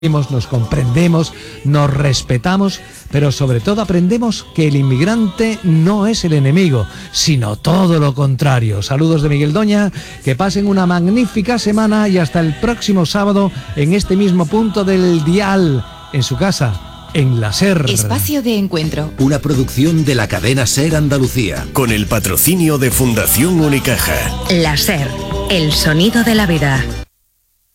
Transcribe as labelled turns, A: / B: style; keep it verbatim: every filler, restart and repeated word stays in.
A: nos comprendemos, nos respetamos, pero sobre todo aprendemos que el inmigrante no es el enemigo, sino todo lo contrario. Saludos de Miguel Doña, que pasen una magnífica semana y hasta el próximo sábado en este mismo punto del dial, en su casa, en la SER.
B: Espacio de encuentro.
C: Una producción de la cadena SER Andalucía.
D: Con el patrocinio de Fundación Unicaja.
E: La SER, el sonido de la vida.